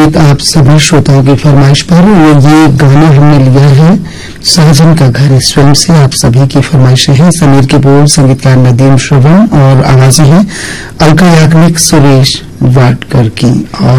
एक आप सभी श्रोताओं की फरमाइश पर ये गाना हमने लिया है सहजन का घर इस फिल्म से। आप सभी की फरमाइशें हैं। समीर के बोल, संगीतकार नदीम श्रवण और आवाजें हैं अलका याग्निक, सुरेश वाडकर की। और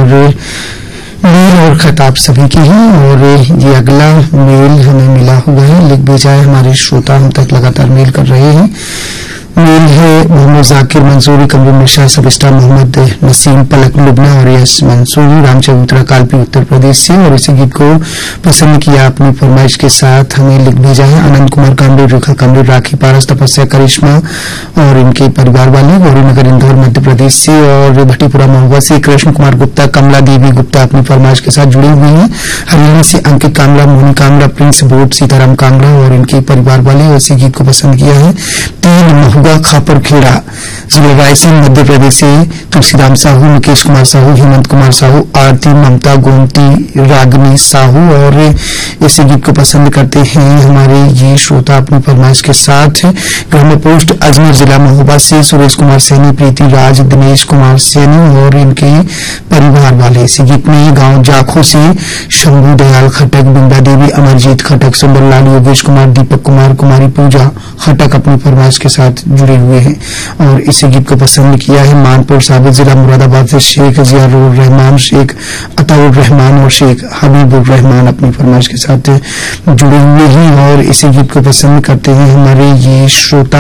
मेल और खत आप सभी की हैं। और ये अगला मेल हमें मिला हुआ है, लिख भेजा है हमारे श्रोता, हम तक लगातार मेल कर रहे हैं। मेल है मोहम्मद जाकिर मंसूरी, कमरू मिश्रा, सबस्टा मोहम्मद नसीम, पलक लुबना और यश मंसूरी, रामचंद्र उत्तराकालपी उत्तर प्रदेश से। और इसी गीत को पसंद किया अपनी फरमाइश के साथ हमें लिख भेजा है आनंद कुमार कामरे, रेखा कामरे, राखी पारस, तपस्या, करिश्मा और इनके परिवार वाले गौरीनगर इंदौर मध्य प्रदेश से। और भट्टीपुरा महुआ से कृष्ण कुमार गुप्ता, कमला देवी गुप्ता अपनी फरमाइश के साथ जुड़े हुए हैं। हरियाणा से अंकित कामरा, मोहनी कामरा, प्रिंस बोट, सीताराम कांगड़ा और इनके परिवार वाले। इसी गीत को पसंद किया है तीन महुआ खापर खेड़ा, जिला रायसेन मध्य प्रदेश से तुलसीराम साहू, मुकेश कुमार साहू, हेमंत कुमार साहू, आरती, ममता, गोमती, रागनी साहू। और इसी गीत को पसंद करते हैं हमारे ये श्रोता अपनी फरमाइश के साथ। ग्राम पोस्ट अजमेर जिला महोबा से सुरेश कुमार सैनी, प्रीति राज, दिनेश कुमार सैनी और इनके परिवार वाले। इसी गीत में गांव जाखो से शंभू दयाल खटक, बिंदा देवी, अमरजीत खटक, सुंदरलाल, योगेश कुमार, दीपक कुमार, कुमारी पूजा खटक अपनी फरमाइश के साथ जुड़े हुए हैं। और इसी गीत को पसंद किया है मानपुर साबित जिला मुरादाबाद से शेख जियारुर रहमान, शेख अताउर रहमान और शेख हबीबुर रहमान अपनी फरमाइश के साथ जुड़े हुए हैं। और इसी गीत को पसंद करते हैं हमारे ये श्रोता,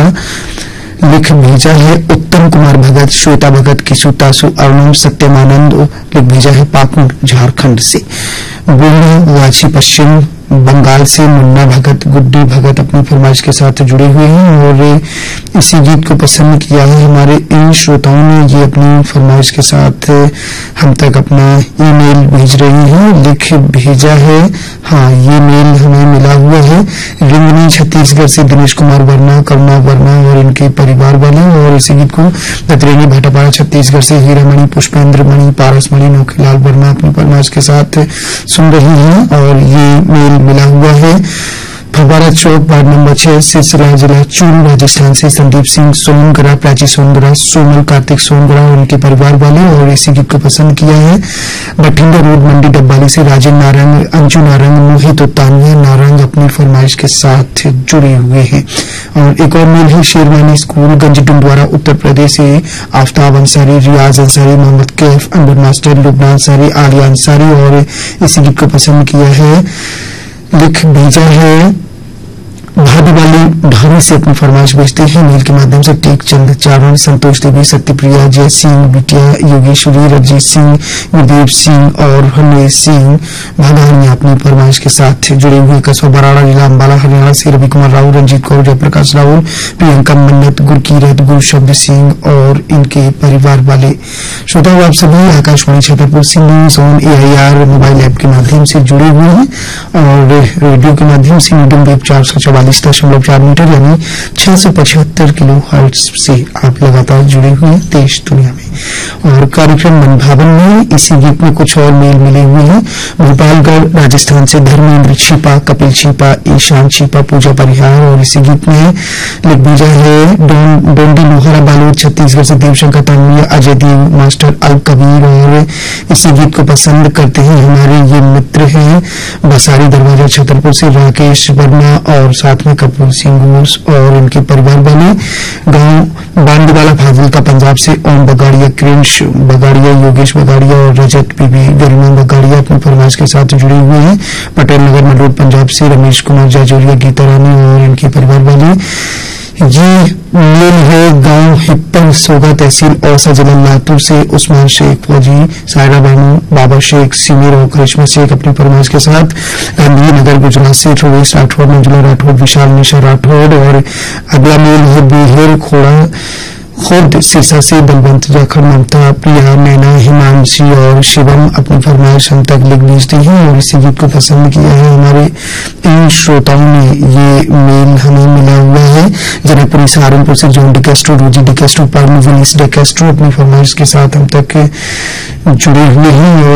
लिख भेजा है उत्तम कुमार भगत, श्वेता भगत, किशु तासु, अरुणम सत्यमानंद, लिख भेजा है पाकुड़ झारखंड से। गोंडा वाची पश्चिम बंगाल से मुन्ना भगत, गुड्डी भगत अपनी फरमाइश के साथ जुड़े हुए हैं। और इसी गीत को पसंद किया है हमारे इन श्रोताओं ने, ये अपनी फरमाइश के साथ हम तक अपना ईमेल भेज रही हैं। लिख भेजा है, हाँ ये मेल हमें मिला हुआ है रिंगनी छत्तीसगढ़ से दिनेश कुमार वर्मा, करुणा वर्मा और इनके परिवार वाले। और इसी गीत को दत्रेनी भाटापाड़ा छत्तीसगढ़ से हीरामणि, पुष्पेंद्र मणि, पारसमणि, नौखीलाल वर्मा अपनी फरमाइश के साथ सुन रही हैं। और ये मेल मिला हुआ है फवारा चौक, वार्ड नंबर 6, सिलसिला जिला चूरू राजस्थान से संदीप सिंह सोनगरा, प्राची सोनगरा, सोमल कार्तिक सोनगरा और उनके परिवार वाले। और इसी गीत को पसंद किया है बठिंडा रोड मंडी डब्बाली से राजेंद्र नारंग, अंजू नारंग, मोहित तानिया नारंग अपनी फरमाइश के साथ जुड़े हुए हैं। और एक और मेल है शेरवानी स्कूल गंज डुंडवारा उत्तर प्रदेश से आफ्ताब अंसारी, रियाज अंसारी, मोहम्मद कैफ, अंबर मास्टर, लुबना अंसारी, आलिया अंसारी। और इसी गीत को पसंद किया है, लिख भेजा है भाभी वाली ढाणी से अपनी फरमाइश भेजते हैं मेल के माध्यम से टेक चंद चारण, संतोष देवी, सत्यप्रिया, जय सिंह, बिटिया, योगेश्वरी, रजनीत सिंह, गुरदेव सिंह और हरनेश सिंह भादानी अपनी फरमाइश के साथ जुड़े हुए। कस्बा बराड़ा जिला अम्बाला हरियाणा से रवि कुमार राहुल, रंजीत कौर, जयप्रकाश राहुल, प्रियंका मन्नत, गुरकीरत, गुरुशब्द सिंह और इनके परिवार वाले। श्रोताओं आप सभी आकाशवाणी छतरपुर से news on AIR mobile app के माध्यम से जुड़े हुए हैं और रेडियो के माध्यम से मीडियम वेव 444.4 मीटर यानी 675 किलो हर्ट्ज से आप लगातार जुड़े हुए हैं देश दुनिया में। और कार्यक्रम मन भावन में इसी गीत में कुछ और मेल मिले हुए हैं। भोपालगढ़ राजस्थान से धर्मेंद्र छिपा, कपिल छिपा, ईशान छिपा, पूजा परिहार। और इसी गीत में लिख भेजा है डोंडी लोहारा बालोद छत्तीसगढ़ से देवशंकर तानिया, अजय देव, मास्टर अल कबीर। और इसी गीत को पसंद करते हैं हमारे ये मित्र हैं बसारी दरवाजा छतरपुर से राकेश वर्मा और साथ में कपूर सिंह घोष और इनके परिवार वाले। गांव बांदीवाला फाजिलका पंजाब से ओम बगाड़िया, क्रिंश बगाड़िया, योगेश बगाड़िया और रजत बीबी गरिमा बगाड़िया अपनी फरमाइश के साथ जुड़े हुए हैं। पटेल नगर मलोड पंजाब से रमेश कुमार जाजोरिया, गीता रानी और इनके परिवार वाले। ये मेल है गांव हिप्पन सोगा तहसील औसा जिला लातूर से उस्मान शेख, फौजी, सायरा बानू, बाबा शेख, सिमीर और करिश्मा शेख अपनी फरमाइश के साथ। गांधी नगर गुजरात से रोवेश राठौड़, मंजुला राठौड़, विशाल निशा राठौड़। और अगला मेल है बेहर खोड़ा खुद सिरसा से बलवंत जाखड़, ममता, प्रिया, नैना, हिमांशी और शिवम अपनी फरमाइश हम तक लिख भेजते हैं। और इसी गीत को पसंद किया है हमारे इन श्रोताओं ने। ये मेल हमें मिला हुआ है जनकपुरी सहारनपुर से जॉन डिकेस्ट्रो, रोजी डिकेस्ट्रो, परम विनीस डिकेस्ट्रो अपनी फरमाइश के साथ हम तक जुड़े हुए हैं।